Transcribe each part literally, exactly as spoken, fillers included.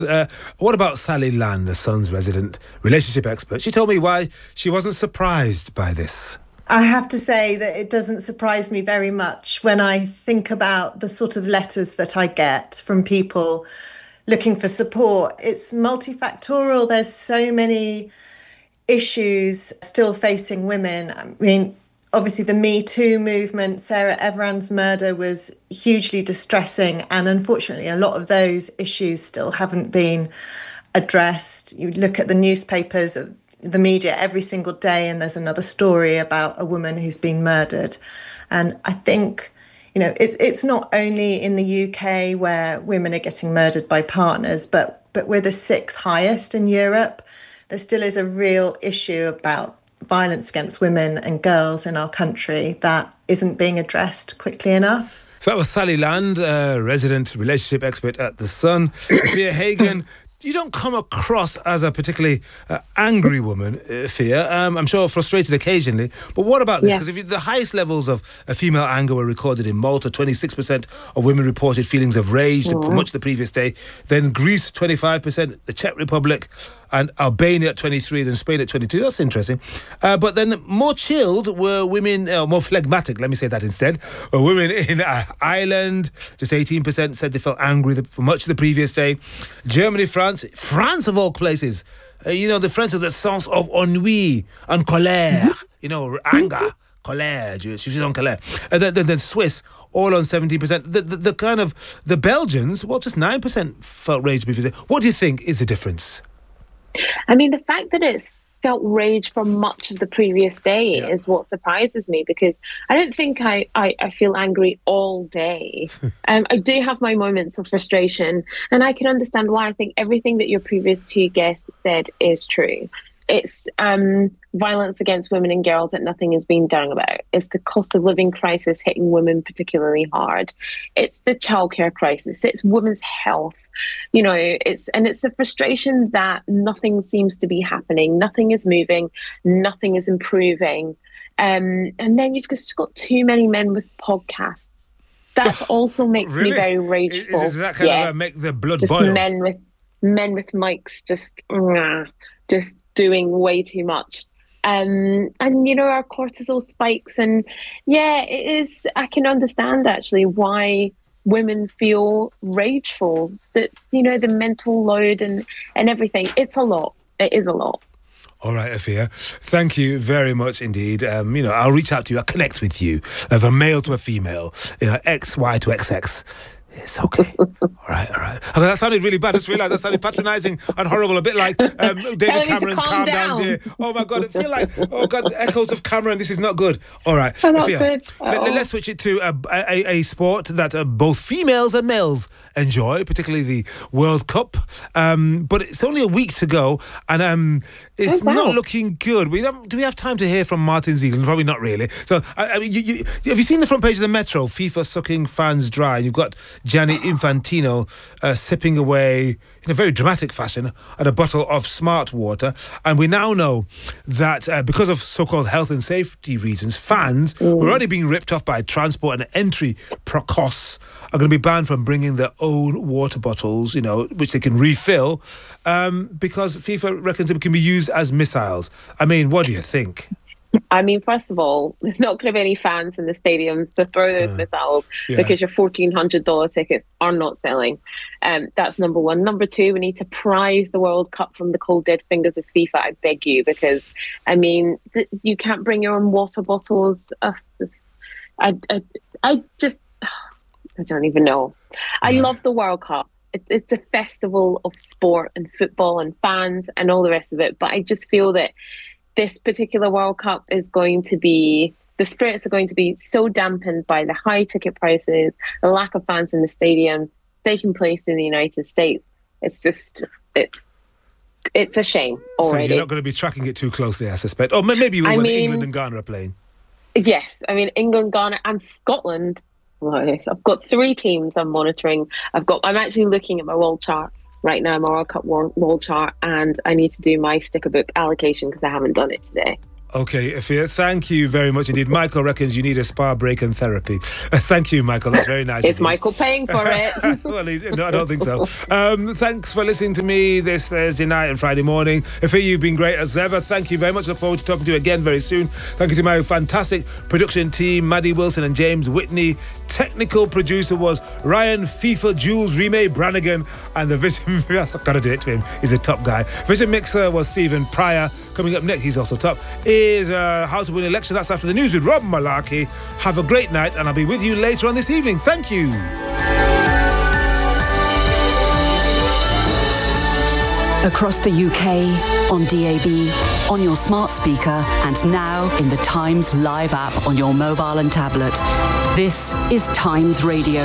Uh, what about Sally Land, the Sun's resident relationship expert? She told me why she wasn't surprised by this. I have to say that it doesn't surprise me very much when I think about the sort of letters that I get from people looking for support. It's multifactorial. There's so many issues still facing women. I mean, obviously the Me Too movement, Sarah Everard's murder was hugely distressing, and unfortunately a lot of those issues still haven't been addressed. You look at the newspapers, the media every single day, and there's another story about a woman who's been murdered. And I think, you know, it's it's not only in the U K where women are getting murdered by partners, but but we're the sixth highest in Europe. There still is a real issue about violence against women and girls in our country that isn't being addressed quickly enough. So that was Sally Land, uh, resident relationship expert at The Sun. Fia Hagan, you don't come across as a particularly uh, angry woman, uh, Fia. Um, I'm sure frustrated occasionally. But what about this? Because yeah. if you, the highest levels of uh, female anger were recorded in Malta, twenty-six percent of women reported feelings of rage mm. for much the previous day. Then Greece, twenty-five percent, the Czech Republic, and Albania at twenty-three, then Spain at twenty-two. That's interesting. Uh, but then more chilled were women, uh, more phlegmatic, let me say that instead, were women in uh, Ireland. Just eighteen percent said they felt angry for much of the previous day. Germany, France, France of all places. Uh, you know, the French has a sense of ennui and colère, you know, anger. Colère, je suis en colère. And then, then, then Swiss, all on seventeen percent. The, the, the kind of, the Belgians, well, just nine percent felt rage before. What do you think is the difference? I mean, the fact that it's felt rage for much of the previous day yeah. is what surprises me, because I don't think I, I, I feel angry all day. um, I do have my moments of frustration, and I can understand why. I think everything that your previous two guests said is true. It's um, violence against women and girls that nothing is being done about. It's the cost of living crisis hitting women particularly hard. It's the childcare crisis. It's women's health. You know, it's and it's the frustration that nothing seems to be happening. Nothing is moving. Nothing is improving. Um, and then you've just got too many men with podcasts. That also makes really? me very rageful. Is, is that kind yes. of uh, make the blood just boil? Men with men with mics just just doing way too much. Um, and, you know, our cortisol spikes. And, yeah, it is, I can understand, actually, why women feel rageful. That, you know, the mental load and, and everything. It's a lot. It is a lot. All right, Afia. Thank you very much indeed. Um, you know, I'll reach out to you. I'll connect with you. Of a male to a female. You know, X Y to X X. It's okay. all right, all right. Okay, that sounded really bad. I just realised that sounded patronising and horrible. A bit like um, David Cameron's Calm, calm Down, Dear. Oh, my God. I feel like, oh, God, echoes of Cameron. This is not good. All right. Oh, not good. Let, let's switch it to a, a, a sport that uh, both females and males enjoy, particularly the World Cup. Um, but it's only a week to go, and um, it's oh, wow. not looking good. We don't, do we have time to hear from Martin Ziegler? Probably not really. So, I, I mean, you, you, have you seen the front page of the Metro? FIFA sucking fans dry. You've got Gianni Infantino uh, sipping away in a very dramatic fashion at a bottle of smart water. And we now know that uh, because of so-called health and safety reasons, fans mm. who are already being ripped off by transport and entry costs are going to be banned from bringing their own water bottles, you know, which they can refill, um, because FIFA reckons it can be used as missiles. I mean, what do you think? I mean, first of all, there's not going to be any fans in the stadiums to throw those uh, missiles yeah. because your fourteen hundred dollars tickets are not selling. Um, that's number one. Number two, we need to prize the World Cup from the cold dead fingers of FIFA, I beg you, because, I mean, th- you can't bring your own water bottles. Uh, just, I, I, I just, I don't even know. I yeah. love the World Cup. It, it's a festival of sport and football and fans and all the rest of it. But I just feel that this particular World Cup is going to be, the spirits are going to be so dampened by the high ticket prices, the lack of fans in the stadium, it's taking place in the United States. It's just, it's, it's a shame already. So you're not going to be tracking it too closely, I suspect. Or maybe you will I when mean, England and Ghana are playing. Yes, I mean, England, Ghana and Scotland. I've got three teams I'm monitoring. I've got, I'm actually looking at my world chart right now, my World Cup world chart, and I need to do my sticker book allocation because I haven't done it today. Okay, Afia, thank you very much indeed. Michael reckons you need a spa break and therapy. Uh, thank you, Michael. That's very nice. Is Michael paying for it? Well, he, no, I don't think so. Um, thanks for listening to me this Thursday night and Friday morning. Afia, you've been great as ever. Thank you very much. Look forward to talking to you again very soon. Thank you to my fantastic production team, Maddie Wilson and James Whitney. Technical producer was Ryan FIFA Jules Remay Brannigan, and the vision, yes, I've got to do it to him. He's a top guy. Vision mixer was Stephen Pryor. Coming up next, he's also top, is uh, How to Win Election. That's after the news with Rob Malarkey. Have a great night, and I'll be with you later on this evening. Thank you. Across the U K, on D A B, on your smart speaker, and now in the Times Live app on your mobile and tablet. This is Times Radio.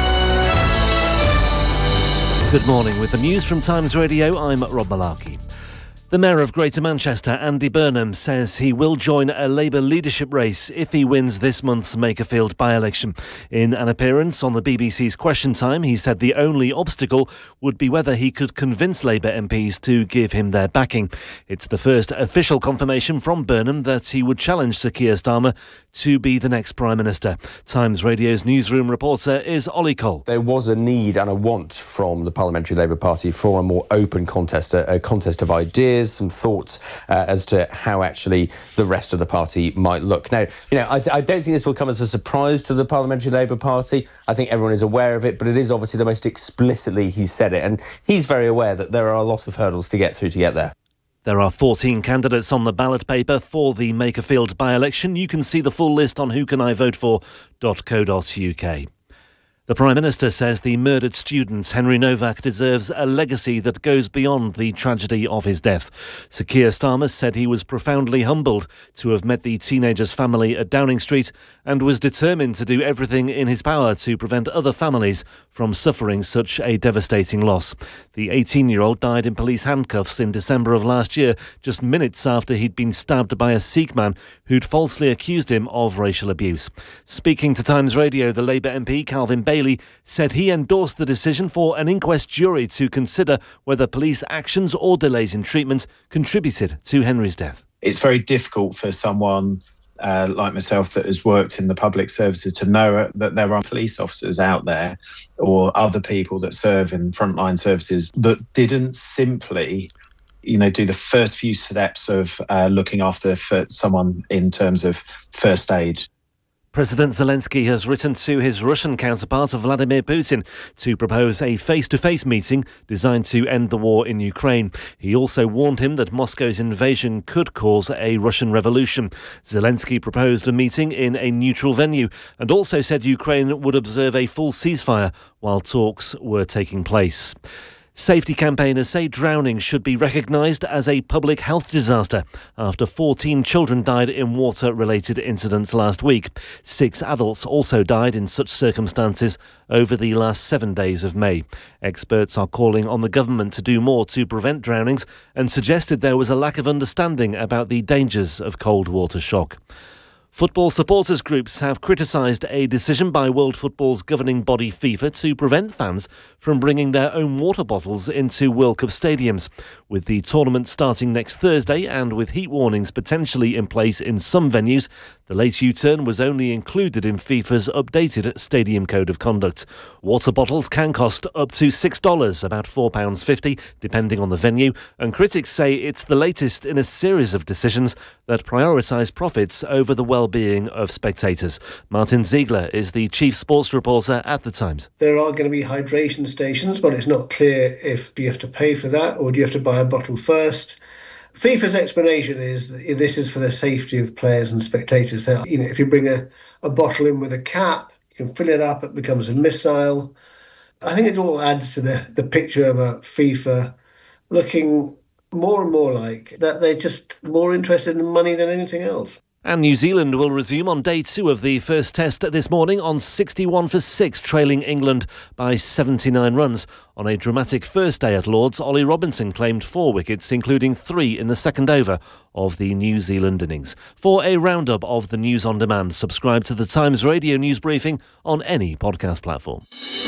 Good morning. With the news from Times Radio, I'm Rob Malarkey. The Mayor of Greater Manchester, Andy Burnham, says he will join a Labour leadership race if he wins this month's Makerfield by-election. In an appearance on the B B C's Question Time, he said the only obstacle would be whether he could convince Labour M Ps to give him their backing. It's the first official confirmation from Burnham that he would challenge Sir Keir Starmer to be the next Prime Minister. Times Radio's newsroom reporter is Ollie Cole. There was a need and a want from the Parliamentary Labour Party for a more open contest, a, a contest of ideas, some thoughts uh, as to how actually the rest of the party might look. Now, you know, I, I don't think this will come as a surprise to the Parliamentary Labour Party. I think everyone is aware of it, but it is obviously the most explicitly he said it, and he's very aware that there are a lot of hurdles to get through to get there. There are fourteen candidates on the ballot paper for the Makerfield by-election. You can see the full list on who can I vote for dot co dot uk. The Prime Minister says the murdered student Henry Novak deserves a legacy that goes beyond the tragedy of his death. Sir Keir Starmer said he was profoundly humbled to have met the teenager's family at Downing Street and was determined to do everything in his power to prevent other families from suffering such a devastating loss. The eighteen-year-old died in police handcuffs in December of last year, just minutes after he'd been stabbed by a Sikh man who'd falsely accused him of racial abuse. Speaking to Times Radio, the Labour M P Calvin Bailey said he endorsed the decision for an inquest jury to consider whether police actions or delays in treatment contributed to Henry's death. It's very difficult for someone uh, like myself that has worked in the public services to know that there are police officers out there or other people that serve in frontline services that didn't simply, you know, do the first few steps of uh, looking after for someone in terms of first aid. President Zelensky has written to his Russian counterpart Vladimir Putin to propose a face-to-face meeting designed to end the war in Ukraine. He also warned him that Moscow's invasion could cause a Russian revolution. Zelensky proposed a meeting in a neutral venue and also said Ukraine would observe a full ceasefire while talks were taking place. Safety campaigners say drowning should be recognised as a public health disaster after fourteen children died in water-related incidents last week. Six adults also died in such circumstances over the last seven days of May. Experts are calling on the government to do more to prevent drownings and suggested there was a lack of understanding about the dangers of cold water shock. Football supporters groups have criticised a decision by World Football's governing body FIFA to prevent fans from bringing their own water bottles into World Cup stadiums. With the tournament starting next Thursday and with heat warnings potentially in place in some venues, the late U-turn was only included in FIFA's updated Stadium Code of Conduct. Water bottles can cost up to six dollars, about four pounds fifty, depending on the venue, and critics say it's the latest in a series of decisions that prioritise profits over the well-being of spectators. Martin Ziegler is the chief sports reporter at The Times. There are going to be hydration stations, but it's not clear if do you have to pay for that or do you have to buy a bottle first. FIFA's explanation is that this is for the safety of players and spectators. So, you know, if you bring a, a bottle in with a cap, you can fill it up, it becomes a missile. I think it all adds to the, the picture of a FIFA looking more and more like that they're just more interested in money than anything else. And New Zealand will resume on day two of the first test this morning on sixty-one for six, trailing England by seventy-nine runs. On a dramatic first day at Lord's, Ollie Robinson claimed four wickets, including three in the second over of the New Zealand innings. For a roundup of the news on demand, subscribe to the Times Radio News Briefing on any podcast platform.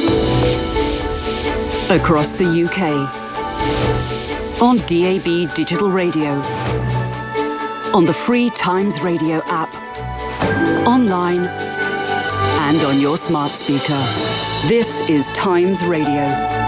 Across the U K, on D A B Digital Radio, on the free Times Radio app, online and on your smart speaker. This is Times Radio.